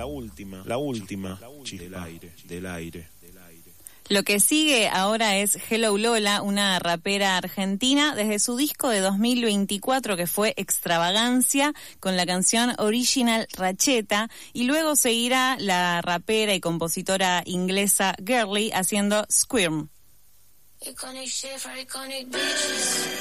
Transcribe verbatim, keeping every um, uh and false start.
la última, la última chispa del aire, del aire. Lo que sigue ahora es Hello Lola, una rapera argentina, desde su disco de dos mil veinticuatro que fue Extravagancia, con la canción Original Racheta, y luego seguirá la rapera y compositora inglesa Girly haciendo Squirm. Iconic chef, iconic bitches.